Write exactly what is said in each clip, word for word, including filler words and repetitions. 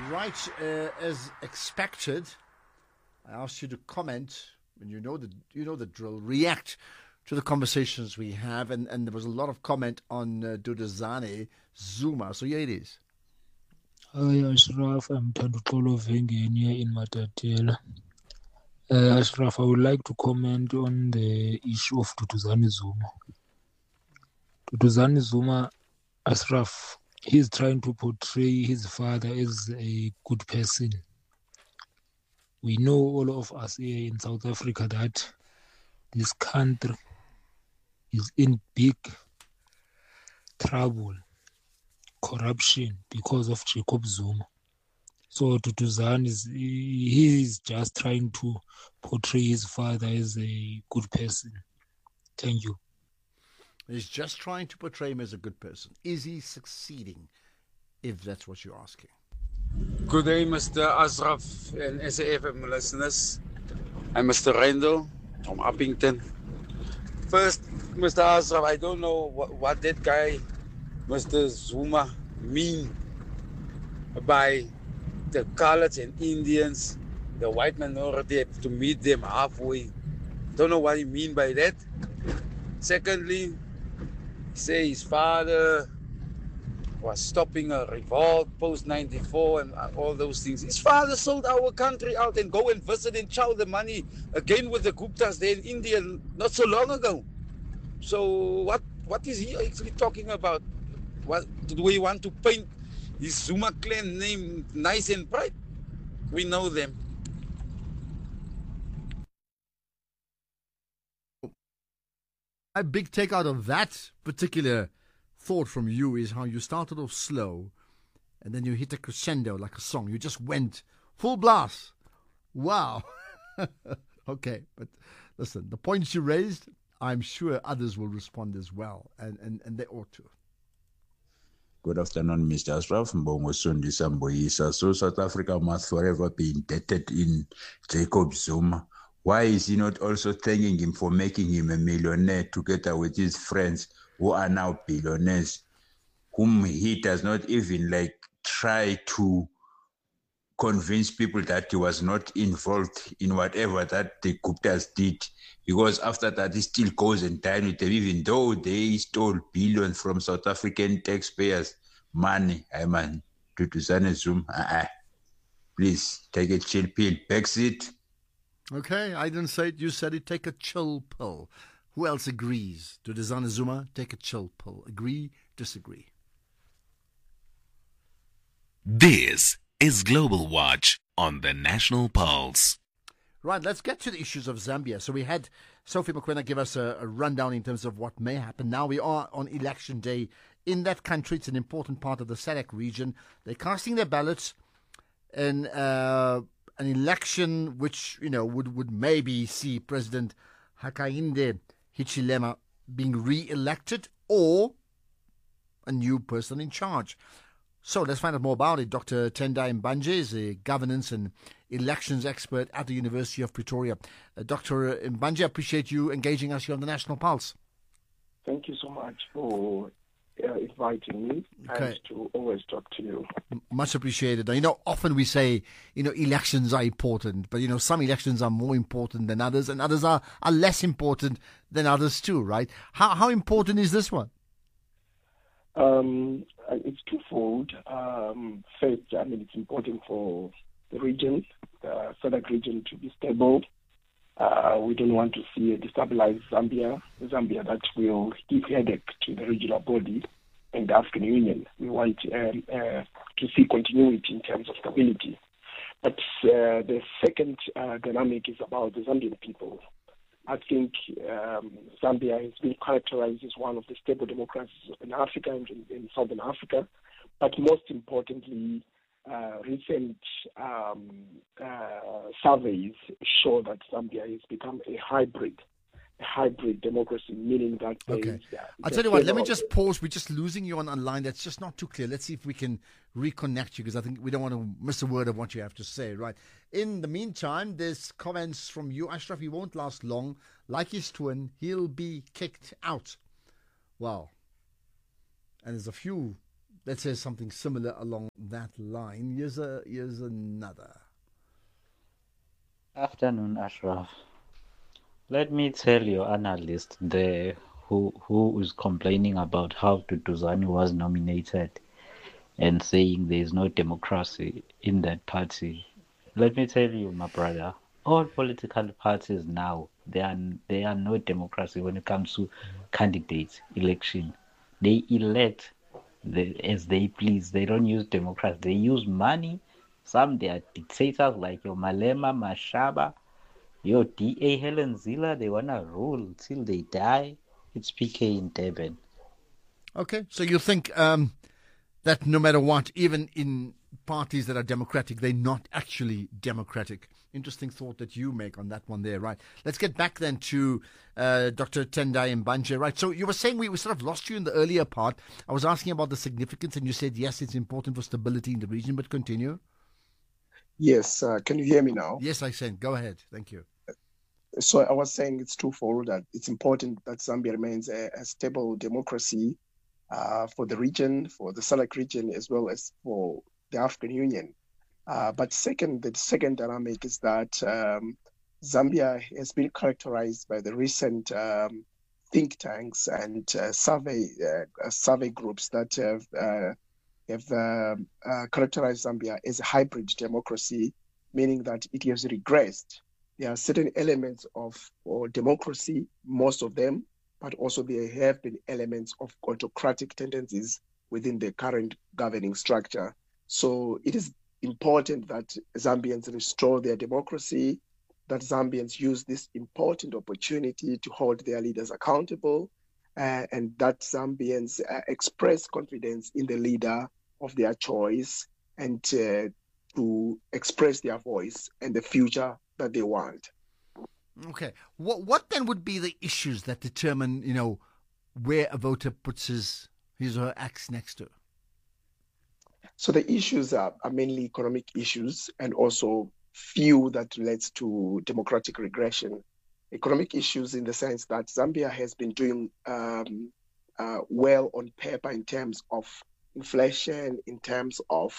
Right, uh, as expected, I asked you to comment, and you know the you know the drill. React to the conversations we have, and, and there was a lot of comment on uh, Duduzane Zuma. So here it is. Hi Ashraf, I'm Tandukolo Vengenia in Matatela. Uh, Ashraf, I would like to comment on the issue of Duduzane Zuma. Duduzane Zuma, Ashraf, he's trying to portray his father as a good person. We know, all of us here in South Africa, that this country is in big trouble, corruption, because of Jacob Zuma. So Duduzane is he is just trying to portray his father as a good person. Thank you. He's just trying to portray him as a good person. Is he succeeding, if that's what you're asking? Good day, Mister Ashraf and S A F M listeners. I'm Mister Randall from Uppington. First, Mister Ashraf, I don't know what, what that guy, Mister Zuma, mean by the coloreds and Indians, the white minority, to meet them halfway. Don't know what he mean by that. Secondly, say his father was stopping a revolt post ninety-four and all those things. His father sold our country out and go and visit and chow the money again with the Guptas there in India not so long ago. So what what is he actually talking about? What do we want to paint his Zuma clan name nice and bright? We know them. My big take out of that particular thought from you is how you started off slow and then you hit a crescendo like a song. You just went full blast. Wow. Okay, but listen, the points you raised, I'm sure others will respond as well, and, and, and they ought to. Good afternoon, Mister Ashraf Mbongo Sundisa Mboyisa. So South Africa must forever be indebted in Jacob Zuma. Why is he not also thanking him for making him a millionaire together with his friends who are now billionaires, whom he does not even like try to convince people that he was not involved in whatever that the Guptas did, because after that he still goes and dine with them, even though they stole billions from South African taxpayers' money. I mean, to Duduzane Zuma, uh-uh. Please take a chill pill. Brexit. Okay, I didn't say it, you said it. Take a chill pill. Who else agrees? Duduzane Zuma, take a chill pill. Agree, disagree. This is Global Watch on the National Pulse. Right, let's get to the issues of Zambia. So we had Sophie Mokoena give us a, a rundown in terms of what may happen. Now we are on election day in that country. It's an important part of the S A D C region. They're casting their ballots in uh, an election which, you know, would, would maybe see President Hakainde Hichilema being re-elected or a new person in charge. So let's find out more about it. Doctor Tendai Mbanje is a governance and elections expert at the University of Pretoria. Uh, Doctor Mbanje, I appreciate you engaging us here on the National Pulse. Thank you so much for uh, inviting me Okay. and to always talk to you. M- Much appreciated. Now, you know, often we say, you know, elections are important, but, you know, some elections are more important than others, and others are, are less important than others too, right? How how important is this one? Um, uh, it's twofold. Um, first, I mean, it's important for the region, the S A D C region, to be stable. Uh, we don't want to see a destabilized Zambia, Zambia that will give headache to the regional body and the African Union. We want um, uh, to see continuity in terms of stability. But uh, the second uh, dynamic is about the Zambian people. I think um, Zambia has been characterized as one of the stable democracies in Africa and in, in Southern Africa. But most importantly, uh, recent um, uh, surveys show that Zambia has become a hybrid, a hybrid democracy, meaning that there Okay. is, uh, I'll tell you what, let me federal- just pause. We're just losing you on a line that's just not too clear. Let's see if we can reconnect you, because I think we don't want to miss a word of what you have to say, right? In the meantime, there's comments from you. Ashraf, he won't last long. Like his twin, he'll be kicked out. Wow. And there's a few that says something similar along that line. Here's, a, here's another. Afternoon, Ashraf. Let me tell your analyst there who who is complaining about how Duduzane was nominated and saying there is no democracy in that party. Let me tell you, my brother, all political parties now, they are, they are no democracy when it comes to candidates, election. They elect the, as they please. They don't use democracy. They use money. Some, they are dictators like your Malema, Mashaba, your D A Helen Ziller. They want to rule till they die. It's P K in Durban. Okay, so you think um, that no matter what, even in parties that are democratic, they're not actually democratic. Interesting thought that you make on that one there, right? Let's get back then to uh, Doctor Tendai Mbanje, right? So you were saying we, we sort of lost you in the earlier part. I was asking about the significance, and you said, yes, it's important for stability in the region, but continue. Yes, uh, can you hear me now? Yes, I can. Go ahead. Thank you. So I was saying it's twofold, that it's important that Zambia remains a, a stable democracy uh, for the region, for the SADC region, as well as for the African Union. Uh, but second, the second dynamic is that um, Zambia has been characterized by the recent um, think tanks and uh, survey uh, survey groups that have uh, have uh, uh, characterized Zambia as a hybrid democracy, meaning that it has regressed. There are certain elements of or democracy, most of them, but also there have been elements of autocratic tendencies within the current governing structure. So it is important that Zambians restore their democracy, that Zambians use this important opportunity to hold their leaders accountable, uh, and that Zambians uh, express confidence in the leader of their choice and uh, to express their voice and the future that they want. Okay. What what then would be the issues that determine, you know, where a voter puts his, his or her axe next to? So the issues are, are mainly economic issues, and also few that relates to democratic regression. Economic issues in the sense that Zambia has been doing um, uh, well on paper in terms of inflation, in terms of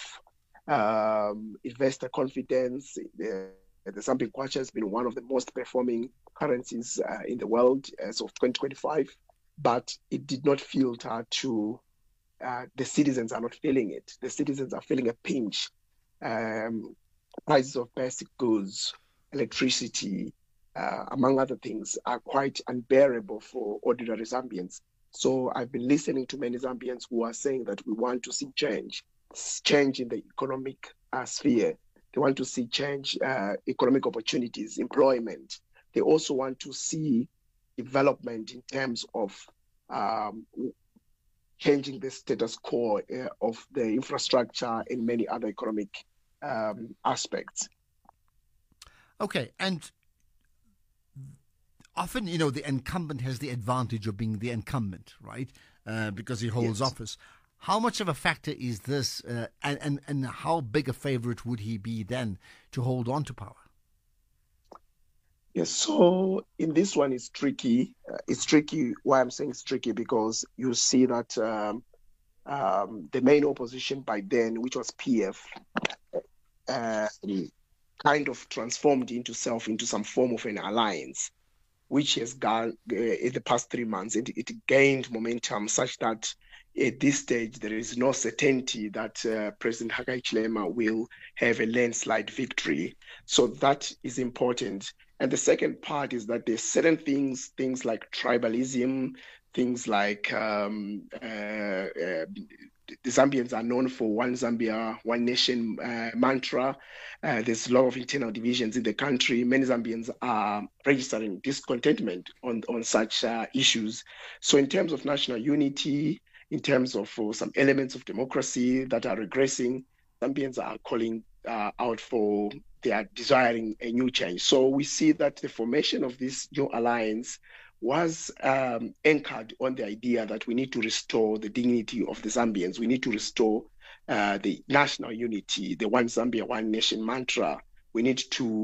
um, investor confidence. The, the Zambian kwacha has been one of the most performing currencies uh, in the world as of twenty twenty-five, but it did not filter to uh, the citizens are not feeling it. The citizens are feeling a pinch. Um, prices of basic goods, electricity, uh, among other things, are quite unbearable for ordinary Zambians. So I've been listening to many Zambians who are saying that we want to see change, change in the economic uh, sphere. They want to see change, uh, economic opportunities, employment. They also want to see development in terms of um, changing the status quo uh, of the infrastructure and many other economic um, aspects. Okay, and often, you know, the incumbent has the advantage of being the incumbent, right? Uh, because he holds yes. office. How much of a factor is this, uh, and, and, and how big a favorite would he be then to hold on to power? Yes, so in this one, it's tricky. Uh, it's tricky. Why I'm saying it's tricky, because you see that um, um, the main opposition by then, which was P F, uh, kind of transformed into self into some form of an alliance, which has gone uh, in the past three months. It, it gained momentum such that at this stage, there is no certainty that uh, President Hakainde Hichilema will have a landslide victory. So that is important. And the second part is that there's certain things, things like tribalism, things like um, uh, uh, the Zambians are known for one Zambia, one nation uh, mantra. Uh, there's a lot of internal divisions in the country. Many Zambians are registering discontentment on, on such uh, issues. So in terms of national unity, in terms of uh, some elements of democracy that are regressing, Zambians are calling uh, out for, they are desiring a new change. So we see that the formation of this new alliance was um, anchored on the idea that we need to restore the dignity of the Zambians. We need to restore uh, the national unity, the one Zambia, one nation mantra. We need to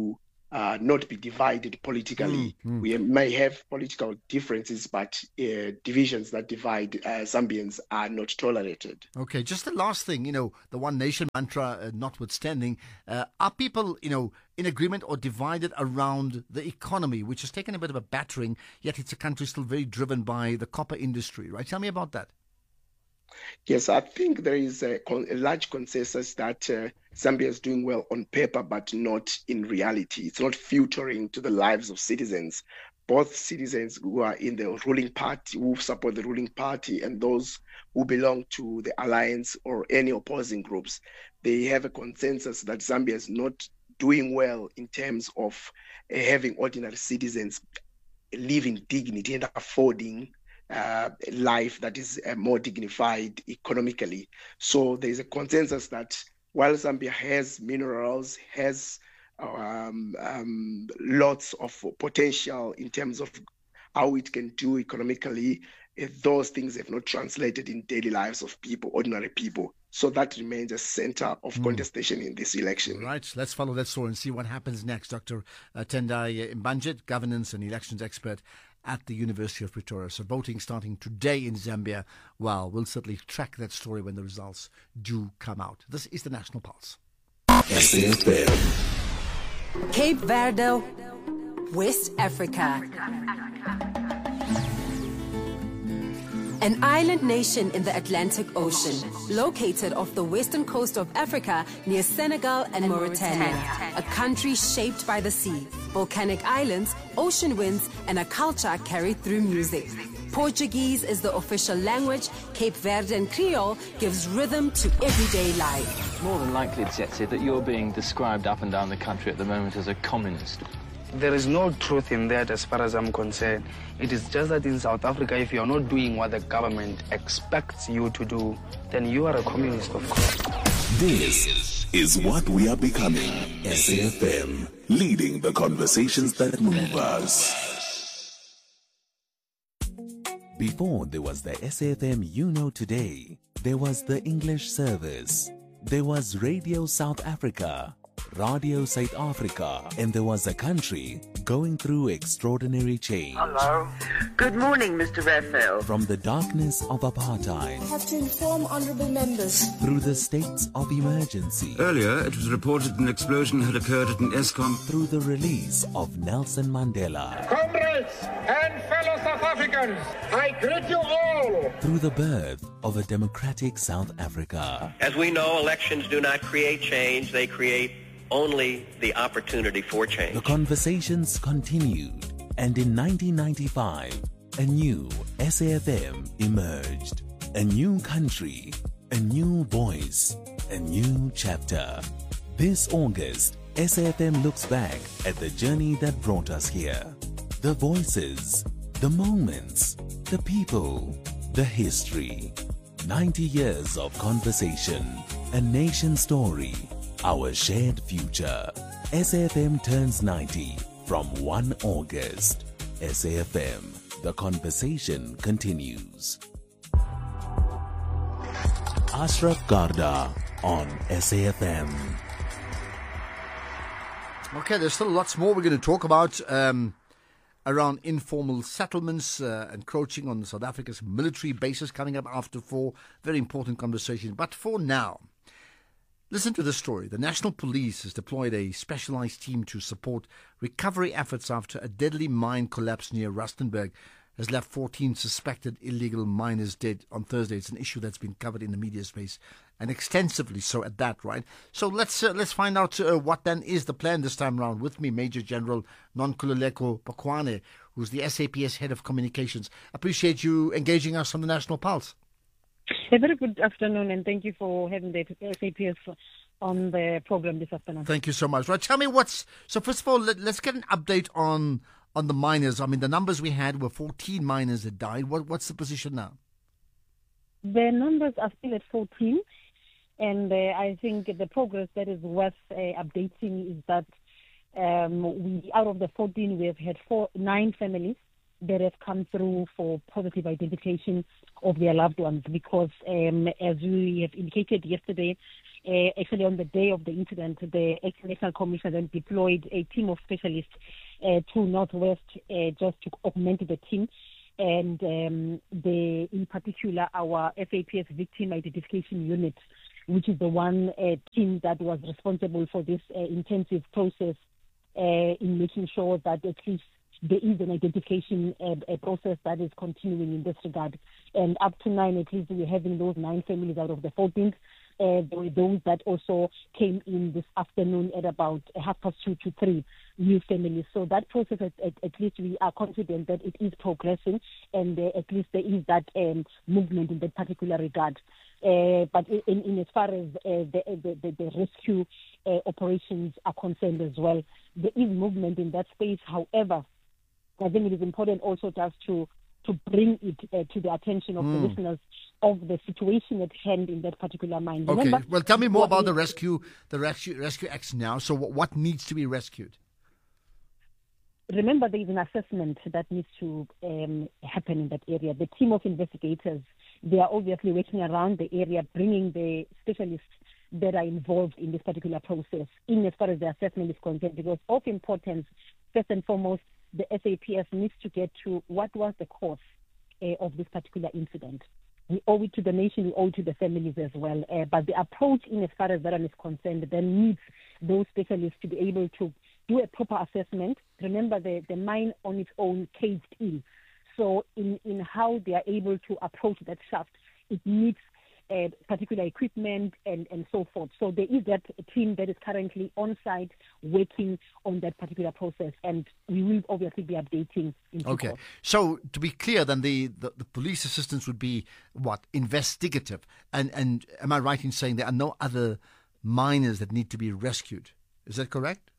uh, not be divided politically. Mm, mm. We may have political differences, but uh, divisions that divide uh, Zambians are not tolerated. Okay, just the last thing, you know, the one nation mantra uh, notwithstanding, uh, are people, you know, in agreement or divided around the economy, which has taken a bit of a battering, yet it's a country still very driven by the copper industry, right? Tell me about that. Yes, I think there is a, a large consensus that uh, Zambia is doing well on paper, but not in reality. It's not filtering to the lives of citizens. Both citizens who are in the ruling party, who support the ruling party, and those who belong to the alliance or any opposing groups, they have a consensus that Zambia is not doing well in terms of uh, having ordinary citizens living dignity and affording Uh, life that is uh, more dignified economically. So there is a consensus that while Zambia has minerals, has um, um, lots of potential in terms of how it can do economically, uh, those things have not translated in daily lives of people, ordinary people. So that remains a center of mm. contestation in this election. Right. Let's follow that story and see what happens next. Doctor Uh, Tendai Mbanje, governance and elections expert at the University of Pretoria. So voting starting today in Zambia. Well, we'll certainly track that story when the results do come out. This is the National Pulse. Cape Verde, West Africa. An island nation in the Atlantic Ocean, located off the western coast of Africa near Senegal and Mauritania. A country shaped by the sea, volcanic islands, ocean winds, and a culture carried through music. Portuguese is the official language. Cape Verdean Creole gives rhythm to everyday life. More than likely, Tsetse, that you're being described up and down the country at the moment as a communist. There is no truth in that as far as I'm concerned. It is just that in South Africa, if you're not doing what the government expects you to do, then you are a communist, of course. This is what we are becoming. S A F M, leading the conversations that move us. Before there was the S A F M you know today, there was the English service. There was Radio South Africa, Radio South Africa, and there was a country going through extraordinary change. Hello. Good morning, Mister Raphael. From the darkness of apartheid. I have to inform honourable members. Through the states of emergency. Earlier, it was reported an explosion had occurred at an ESCOM. Through the release of Nelson Mandela. Comrades and fellow South Africans, I greet you all. Through the birth of a democratic South Africa. As we know, elections do not create change, they create only the opportunity for change. The conversations continued, and in nineteen ninety-five, a new S A F M emerged. A new country, a new voice, a new chapter. This August, S A F M looks back at the journey that brought us here. The voices, the moments, the people, the history. ninety years of conversation, a nation story, our shared future. S A F M turns ninety from first of August. S A F M, the conversation continues. Ashraf Garda on S A F M. Okay, there's still lots more we're going to talk about um, around informal settlements, uh, encroaching on South Africa's military bases coming up after four. Very important conversation. But for now, listen to this story. The National Police has deployed a specialized team to support recovery efforts after a deadly mine collapse near Rustenburg has left fourteen suspected illegal miners dead on Thursday. It's an issue that's been covered in the media space, and extensively so at that, right? So let's uh, let's find out uh, what then is the plan this time around. With me, Major General Nonkululeko Pakwane, who's the S A P S Head of Communications. Appreciate you engaging us on the National Pulse. A very good afternoon, and thank you for having the S A P S on the program this afternoon. Thank you so much. Right, tell me what's... So first of all, let, let's get an update on on the miners. I mean, the numbers we had were fourteen miners that died. What, what's the position now? The numbers are still at fourteen, and uh, I think the progress that is worth uh, updating is that um, we, out of the fourteen, we have had four, nine families that have come through for positive identification of their loved ones, because um, as we have indicated yesterday, Uh, actually, on the day of the incident, the National Commission then deployed a team of specialists uh, to Northwest uh, just to augment the team. And um, the, in particular, our F A P S Victim Identification Unit, which is the one uh, team that was responsible for this uh, intensive process uh, in making sure that at least there is an identification uh, a process that is continuing in this regard. And up to nine, at least we're having those nine families out of the fourteen. Uh, there were those that also came in this afternoon at about half past two to three new families. So that process, at, at, at least we are confident that it is progressing, and uh, at least there is that um, movement in that particular regard. Uh, but in, in as far as uh, the, the, the, the rescue uh, operations are concerned as well, there is movement in that space. However, I think it is important also just to to bring it uh, to the attention of mm. the listeners of the situation at hand in that particular mine. Okay, Remember, well, tell me more about the rescue, the rescue, rescue acts now. So, what, what needs to be rescued? Remember, there is an assessment that needs to um, happen in that area. The team of investigators, they are obviously working around the area, bringing the specialists that are involved in this particular process in as far as the assessment is concerned, because of importance, first and foremost, the S A P S needs to get to what was the cause uh, of this particular incident. We owe it to the nation, we owe it to the families as well. Uh, but the approach in as far as that is concerned then needs those specialists to be able to do a proper assessment. Remember, the, the mine on its own caved in. So in, in how they are able to approach that shaft, it needs Uh, particular equipment and, and so forth. So there is that team that is currently on site working on that particular process, and we will obviously be updating in due Okay. course. So to be clear, then the, the, the police assistance would be what? Investigative. And, and am I right in saying there are no other miners that need to be rescued? Is that correct?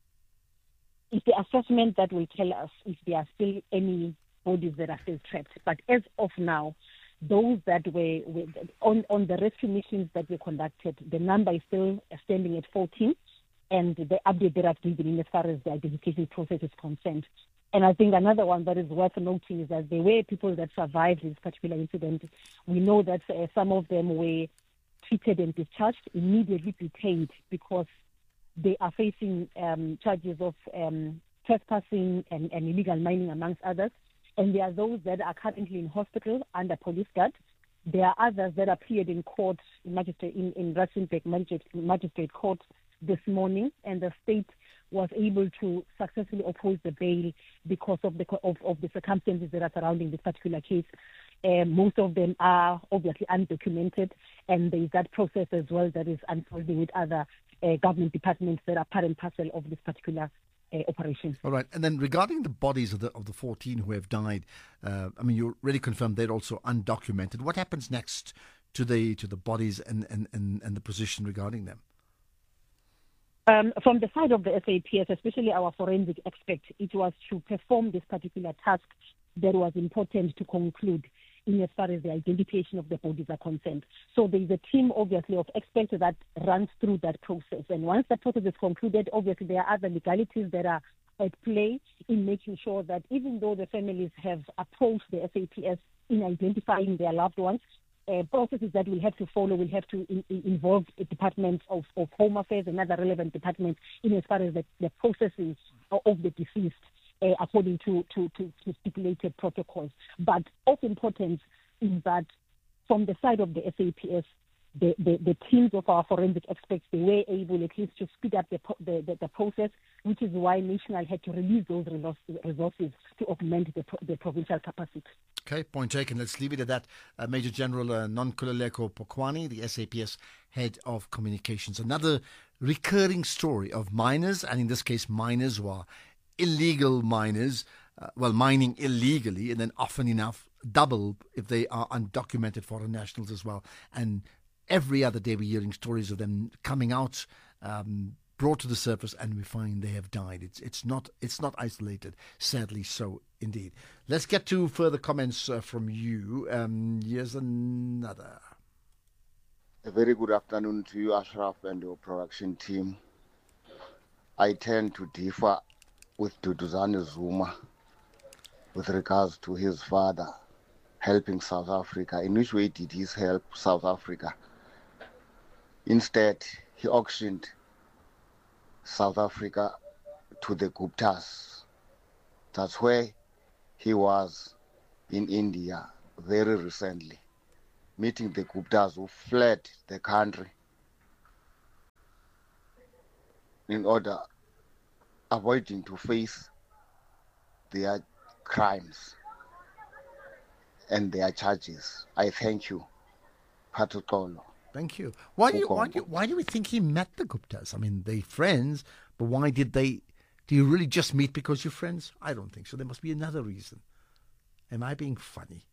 It's the assessment that will tell us if there are still any bodies that are still trapped. But as of now, those that were, were on, on the rescue missions that were conducted, the number is still standing at fourteen, and the update that I've given in as far as the identification process is concerned. And I think another one that is worth noting is that there were people that survived this particular incident. We know that uh, some of them were treated and discharged, immediately detained, because they are facing um, charges of um, trespassing and, and illegal mining, amongst others. And there are those that are currently in hospital under police guard. There are others that appeared in court, in, magistrate, in, in Rustenburg magistrate, magistrate court this morning, and the state was able to successfully oppose the bail because of the of, of the circumstances that are surrounding this particular case. Uh, most of them are obviously undocumented, and there is that process as well that is unfolding with other uh, government departments that are part and parcel of this particular Uh, operation. All right. And then regarding the bodies of the of the fourteen who have died, uh, I mean, you already confirmed they're also undocumented. What happens next to the to the bodies and, and, and, and the position regarding them? Um, from the side of the S A P S, especially our forensic expert, it was to perform this particular task that was important to conclude in as far as the identification of the bodies are concerned. So there is a team, obviously, of experts that runs through that process. And once that process is concluded, obviously there are other legalities that are at play in making sure that even though the families have approached the S A P S in identifying their loved ones, uh, processes that will have to follow will have to in, in involve the departments of, of Home Affairs and other relevant departments in as far as the, the processing of the deceased. Uh, according to, to, to, to stipulated protocols. But of importance is that from the side of the S A P S, the, the, the teams of our forensic experts, they were able at least to speed up the, the, the, the process, which is why National had to release those resources to augment the, the provincial capacity. Okay, point taken. Let's leave it at that. Uh, Major General uh, Nonkululeko Pokwani, the S A P S Head of Communications. Another recurring story of miners, and in this case miners who are illegal miners, uh, well, mining illegally, and then often enough double if they are undocumented foreign nationals as well. And every other day we're hearing stories of them coming out, um, brought to the surface, and we find they have died. It's it's not it's not isolated, sadly so indeed. Let's get to further comments uh, from you. Um, here's another. A very good afternoon to you, Ashraf, and your production team. I tend to differ with Duduzane Zuma with regards to his father helping South Africa. In which way did he help South Africa? Instead, he auctioned South Africa to the Guptas. That's where he was in India very recently, meeting the Guptas who fled the country in order avoiding to face their crimes and their charges. I thank you, Patutolo. Thank you. Why do you, why do you, why do we think he met the Guptas? I mean, they're friends, but why did they? Do you really just meet because you're friends? I don't think so. There must be another reason. Am I being funny?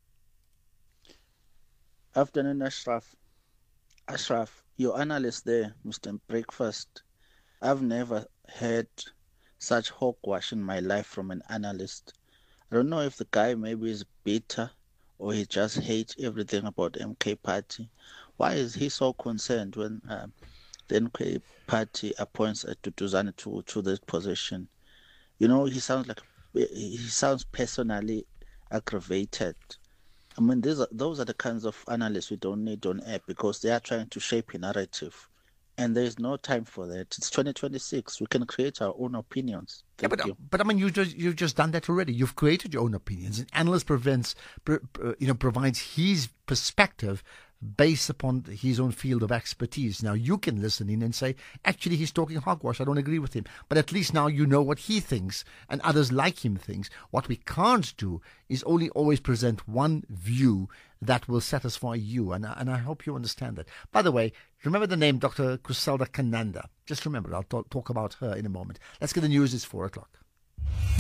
Afternoon, Ashraf. Ashraf, your analyst there, Mister Breakfast. I've never heard such hogwash in my life from an analyst. I don't know if the guy maybe is bitter or he just hates everything about M K Party. Why is he so concerned when uh, the M K Party appoints a Duduzane to, to this position? You know, he sounds like he sounds personally aggravated. I mean, these are, those are the kinds of analysts we don't need on air because they are trying to shape a narrative. And there is no time for that. It's twenty twenty-six. We can create our own opinions. Thank yeah, but, you. but I mean, you just you've just done that already. You've created your own opinions. An analyst prevents, pr- pr- you know, provides his perspective based upon his own field of expertise. Now you can listen in and say, actually, he's talking hogwash. I don't agree with him. But at least now you know what he thinks and others like him thinks. What we can't do is only always present one view that will satisfy you. And, and I hope you understand that. By the way, remember the name Doctor Griselda Kananda. Just remember, I'll talk, talk about her in a moment. Let's get the news. It's four o'clock.